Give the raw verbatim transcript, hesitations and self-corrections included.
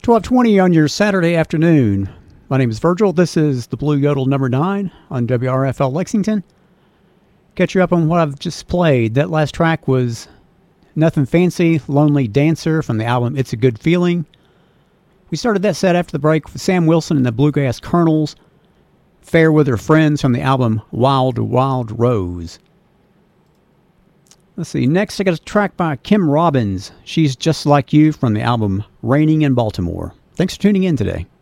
twelve twenty on your Saturday afternoon. My name is Virgil. This is the Blue Yodel number nine on W R F L Lexington. Catch you up on what I've just played. That last track was Nothing Fancy, Lonely Dancer from the album It's a Good Feeling. We started that set after the break with Sam Wilson and the Bluegrass Colonels, Fair with Her Friends from the album Wild Wild Rose. Let's see, next I got a track by Kim Robbins, She's Just Like You from the album Raining in Baltimore. Thanks for tuning in today.